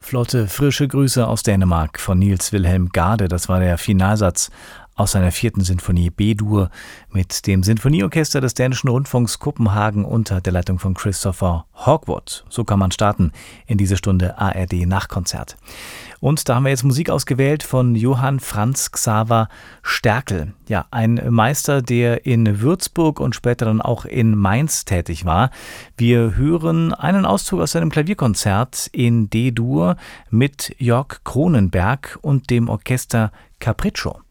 Flotte, frische Grüße aus Dänemark von Niels Wilhelm Gade. Das war der Finalsatz aus seiner 4. Sinfonie B-Dur mit dem Sinfonieorchester des Dänischen Rundfunks Kopenhagen unter der Leitung von Christopher Hogwood. So kann man starten in diese Stunde ARD Nachtkonzert. Und da haben wir jetzt Musik ausgewählt von Johann Franz Xaver Sterkel. Ja, ein Meister, der in Würzburg und später dann auch in Mainz tätig war. Wir hören einen Auszug aus seinem Klavierkonzert in D-Dur mit Jörg Cronenberg und dem Orchester Capriccio.